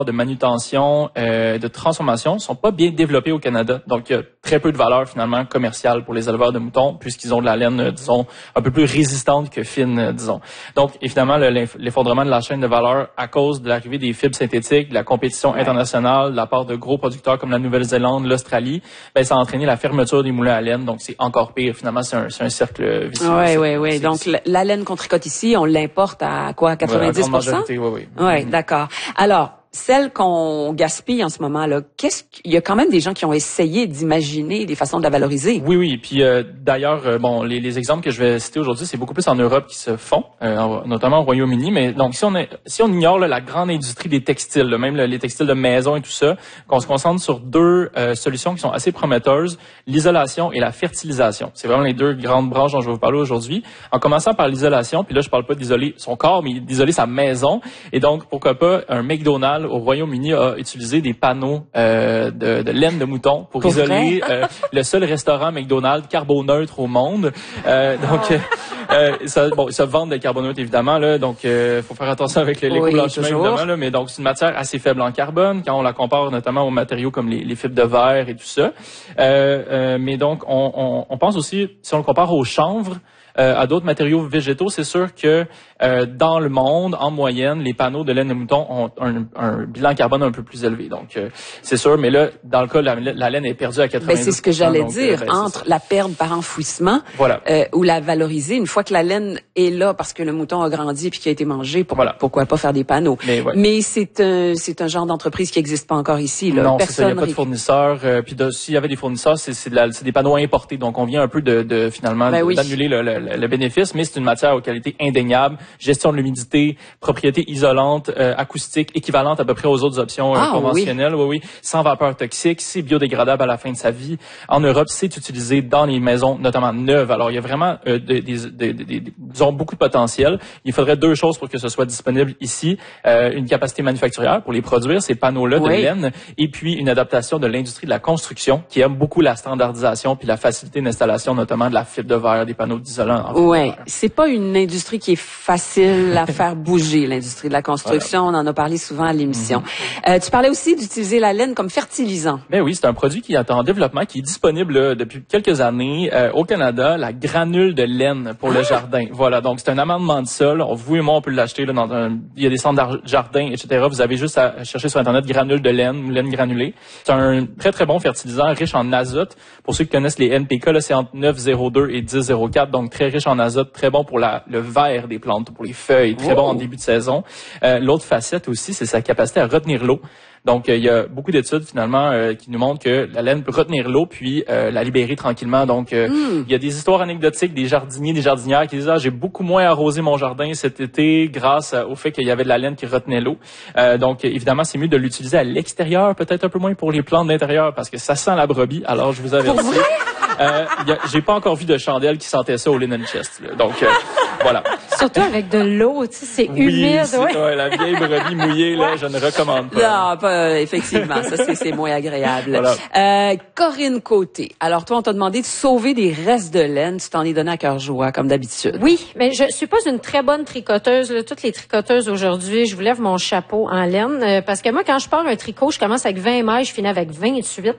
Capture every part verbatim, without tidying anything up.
de manutention, euh, de transformation sont pas bien développés au Canada. Donc, il y a très peu de valeur finalement commerciale pour les éleveurs de moutons puisqu'ils ont de la laine, euh, disons, un peu plus résistante que fine, euh, disons. Donc, évidemment, le, l'effondrement de la chaîne de valeur à cause de l'arrivée des fibres synthétiques, de la compétition ouais. internationale, de la part de gros producteurs comme la Nouvelle-Zélande, l'Australie, ben ça a entraîné la fermeture des moulins à laine. Donc, c'est encore pire. Finalement, c'est un, c'est un cercle vicieux. Oui, oui, oui. Donc, la, la laine qu'on tricote ici, on l'importe à quoi, quatre-vingt-dix pour cent? Oui, oui. Oui, d'accord. Alors, celle qu'on gaspille en ce moment-là, qu'est-ce qu'il y a quand même des gens qui ont essayé d'imaginer des façons de la valoriser. Oui, oui. Puis euh, d'ailleurs, euh, bon, les, les exemples que je vais citer aujourd'hui, c'est beaucoup plus en Europe qui se font, euh, notamment au Royaume-Uni. Mais donc, si on est, si on ignore là, la grande industrie des textiles, là, même là, les textiles de maison et tout ça, qu'on se concentre sur deux euh, solutions qui sont assez prometteuses, l'isolation et la fertilisation. C'est vraiment les deux grandes branches dont je vais vous parler aujourd'hui. En commençant par l'isolation, puis là, je parle pas d'isoler son corps, mais d'isoler sa maison. Et donc, pourquoi pas un McDonald's au Royaume-Uni a utilisé des panneaux euh, de, de laine de mouton pour, pour isoler euh, le seul restaurant McDonald's carboneutre au monde. Euh, donc, euh, ça, bon, ça vendent des carboneutres évidemment là, donc euh, faut faire attention avec l'éco-blanchiment oui, évidemment là, mais donc c'est une matière assez faible en carbone quand on la compare notamment aux matériaux comme les, les fibres de verre et tout ça. Euh, euh, mais donc on, on, on pense aussi si on le compare au chanvre. Euh, à d'autres matériaux végétaux, c'est sûr que euh, dans le monde, en moyenne, les panneaux de laine de mouton ont un, un bilan carbone un peu plus élevé. Donc, euh, c'est sûr, mais là, dans le cas, la, la laine est perdue à quatre-vingt-dix pour cent. Ben, c'est ce que j'allais donc, dire, euh, ben, entre la perte par enfouissement voilà. euh, ou la valoriser. Une fois que la laine est là parce que le mouton a grandi et puis qu'il a été mangé, pour, voilà. pourquoi pas faire des panneaux. Mais, ouais. mais c'est un, c'est un genre d'entreprise qui n'existe pas encore ici. Là. Non, Personne c'est ça, il n'y a pas de fournisseurs. Euh, puis de, s'il y avait des fournisseurs, c'est, c'est, de la, c'est des panneaux importés. Donc, on vient un peu de, de finalement ben, oui. d'annuler le, le, le, le bénéfice. Mais c'est une matière aux qualités indéniables, gestion de l'humidité, propriétés isolantes, euh, acoustiques, équivalentes à peu près aux autres options euh, ah, conventionnelles. Oui. oui, oui, sans vapeur toxique, c'est biodégradable à la fin de sa vie. En Europe, c'est utilisé dans les maisons, notamment neuves. Alors, il y a vraiment euh, des, des, des, des, des, disons, beaucoup de potentiel. Il faudrait deux choses pour que ce soit disponible ici. Euh, une capacité manufacturière pour les produire, ces panneaux-là oui. de laine, et puis une adaptation de l'industrie de la construction qui aime beaucoup la standardisation puis la facilité d'installation, notamment de la fibre de verre, des panneaux d'isolant. Oui, c'est pas une industrie qui est facile à faire bouger, l'industrie de la construction. Voilà. On en a parlé souvent à l'émission. Mm-hmm. Euh, tu parlais aussi d'utiliser la laine comme fertilisant. Ben oui, c'est un produit qui est en développement, qui est disponible là, depuis quelques années euh, au Canada, la granule de laine pour ah! le jardin. Voilà, donc c'est un amendement de sol. Vous et moi, on peut l'acheter là, dans un, il y a des centres de jardin, et cetera. Vous avez juste à chercher sur Internet granule de laine ou laine granulée. C'est un très, très bon fertilisant, riche en azote. Pour ceux qui connaissent les N P K, là, c'est entre neuf virgule zéro deux et dix virgule zéro quatre, donc très riche en azote, très bon pour la, le vert des plantes, pour les feuilles, très oh. bon en début de saison. Euh, l'autre facette aussi, c'est sa capacité à retenir l'eau. Donc, euh, il y a beaucoup d'études, finalement, euh, qui nous montrent que la laine peut retenir l'eau puis euh, la libérer tranquillement. Donc, euh, mm. il y a des histoires anecdotiques des jardiniers, des jardinières qui disent « Ah, j'ai beaucoup moins arrosé mon jardin cet été grâce au fait qu'il y avait de la laine qui retenait l'eau. Euh, » Donc, évidemment, c'est mieux de l'utiliser à l'extérieur, peut-être un peu moins pour les plantes d'intérieur, parce que ça sent la brebis. Alors, je vous avertis. Euh, y a, j'ai pas encore vu de chandelle qui sentait ça au linen chest. Là. Donc, euh, voilà. Surtout avec de l'eau, tu sais, c'est oui, humide. C'est, ouais. Ouais, la vieille brebis mouillée, là, je ne recommande pas. Non, pas, effectivement, ça c'est, c'est moins agréable. Voilà. Euh, Corinne Côté. Alors toi, on t'a demandé de sauver des restes de laine. Tu t'en es donné à cœur joie, comme d'habitude. Oui, mais je suis pas une très bonne tricoteuse. Là. Toutes les tricoteuses aujourd'hui, je vous lève mon chapeau en laine. Euh, parce que moi, quand je pars un tricot, je commence avec vingt mailles, je finis avec vingt-huit.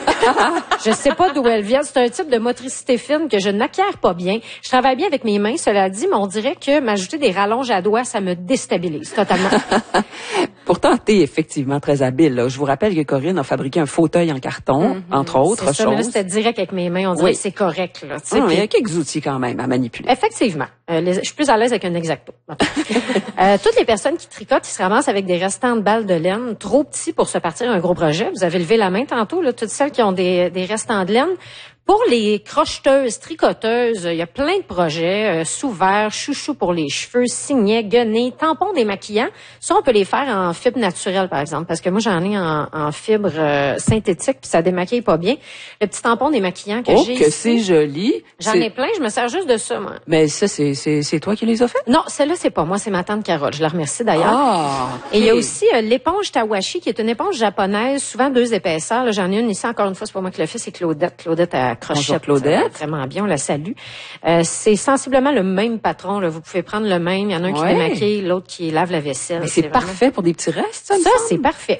Je sais pas d'où elles viennent. C'est un type de motricité fine que je n'acquiers pas bien. Je travaille bien avec mes mains, cela dit, mais on dirait que m'ajouter des rallonges à doigts, ça me déstabilise totalement. Pourtant, t'es effectivement très habile. Là. Je vous rappelle que Corinne a fabriqué un fauteuil en carton, mm-hmm. entre autres c'est ça, choses. Mais là, c'était direct avec mes mains. On dirait oui. que c'est correct. Là, ah, puis... Il y a quelques outils quand même à manipuler. Effectivement. Euh, les... Je suis plus à l'aise avec un X-Acto. euh, toutes les personnes qui tricotent, ils se ramassent avec des restants de balles de laine trop petits pour se partir un gros projet. Vous avez levé la main tantôt, là, toutes celles qui ont des, des restants de laine. Pour les crocheteuses, tricoteuses, il y a plein de projets, euh, sous-verre, chouchou pour les cheveux, signet, guenilles, tampons démaquillants. Ça, on peut les faire en fibre naturelle, par exemple, parce que moi, j'en ai en, en fibre euh, synthétique, puis ça démaquille pas bien. Le petit tampon démaquillant que oh, j'ai que ici, c'est joli. J'en c'est... ai plein, je me sers juste de ça, moi. Mais ça, c'est, c'est, c'est toi qui les as fait? Non, celle-là, c'est pas moi, c'est ma tante Carole. Je la remercie d'ailleurs. Ah, okay. Et il y a aussi euh, l'éponge Tawashi, qui est une éponge japonaise, souvent deux épaisseurs. Là, j'en ai une ici, encore une fois, c'est pas moi qui l'ai fait, c'est Claudette. Claudette à crochet. Claudette. Vraiment bien, on la salue. Euh, c'est sensiblement le même patron. Là. Vous pouvez prendre le même. Il y en a un ouais. qui démaquille, l'autre qui lave la vaisselle. Mais c'est, c'est parfait vraiment... pour des petits restes, ça? Ça, c'est parfait.